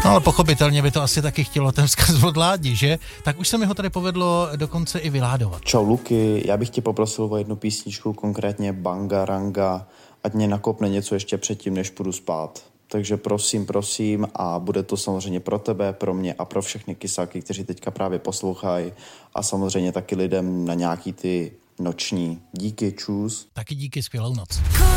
No ale pochopitelně by to asi taky chtělo ten vzkaz od Ládi, že? Tak už se mi ho tady povedlo dokonce i vyládovat. Čau Luky, já bych tě poprosil o jednu písničku, konkrétně Banga Ranga, ať mě nakopne něco ještě předtím, než půjdu spát. Takže prosím a bude to samozřejmě pro tebe, pro mě a pro všechny kysáky, kteří teďka právě poslouchají a samozřejmě taky lidem na nějaký ty noční. Díky, čus. Taky díky, skvělou noc.